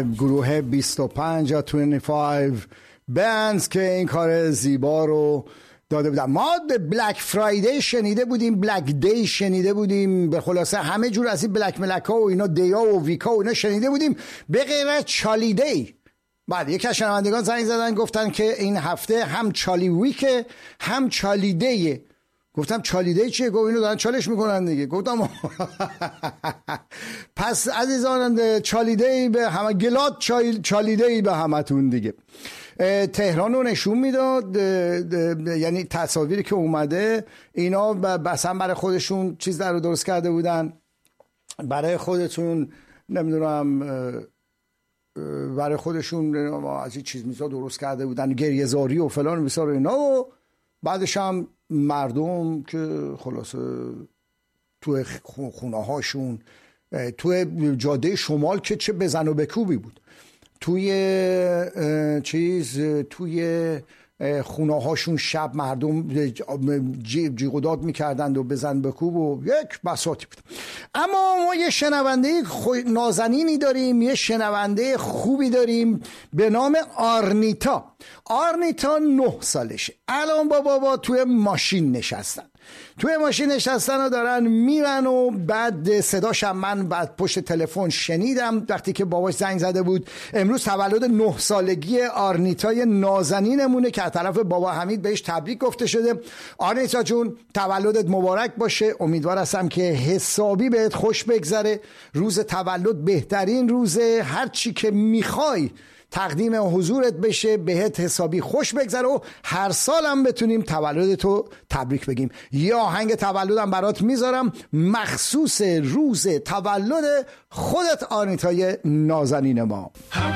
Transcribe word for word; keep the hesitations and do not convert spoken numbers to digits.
گروه بیست و پنج یا بیست و پنج بندز که این کار زیبا رو داده بودن. ما بلک فرایدی شنیده بودیم، بلک دی شنیده بودیم، به خلاصه همه جور از این بلک ملکا و اینا، دیا و ویکا و اینا شنیده بودیم، به غیر از چالی دی. بعد یک از شنوندگان زنگ زدن گفتن که این هفته هم چالی ویکه هم چالی دیه. گفتم چالی دی چیه؟ گفت اینو دارن چالش میکنن دیگه. گفتم پس عزیزان چالی دی به همه گلاد، چالی دی به همتون دیگه. تهران رو نشون میداد، یعنی تصاویری که اومده اینا بسن برای خودشون چیز در رو درست کرده بودن، برای خودتون نمیدونم برای خودشون از این چیز میزا درست کرده بودن، گریه‌زاری و فلان و بیسار و اینا، و بعدش هم مردم که خلاصه تو خونه هاشون تو جاده شمال که چه بزن و بکوبی بود، توی چیز توی خونه هاشون شب مردم جیغ و داد میکردند و بزن بکوب و یک بساطی بود. اما ما یه شنونده نازنینی داریم، یه شنونده خوبی داریم به نام آرنیتا. آرنیتا نه سالشه، الان با بابا توی ماشین نشستن توی ماشین نشستن و دارن میرن و بعد صداشم من بعد پشت تلفن شنیدم وقتی که باباش زنگ زده بود. امروز تولد نه سالگی آرنیتای نازنینمونه که از طرف بابا حمید بهش تبریک گفته شده. آرنیتا جون تولدت مبارک باشه، امیدوار هستم که حسابی بهت خوش بگذره، روز تولد بهترین روزه، هر چی که میخوای تقدیم حضورت بشه، بهت حسابی خوش بگذره و هر سالم بتونیم تولدتو تبریک بگیم. یا آهنگ تولدم برات میذارم مخصوص روز تولد خودت آرنیتای نازنین ما.